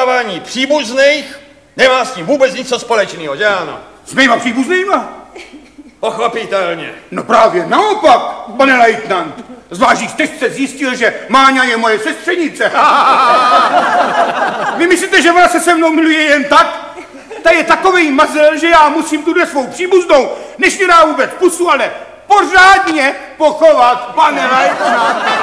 vychovávání příbuzných nemá s tím vůbec nic společného, že ano? S mýma příbuznýma? Pochopitelně. No právě naopak, pane lejtnant. Zvlášť když teď jste zjistil, že Máňa je moje sestřenice. Vy myslíte, že ona se mnou miluje jen tak? Ta je takovej mazel, že já musím tuhle svou příbuznou, než mi dá vůbec pusu, ale pořádně pochovat, pane lejtnant.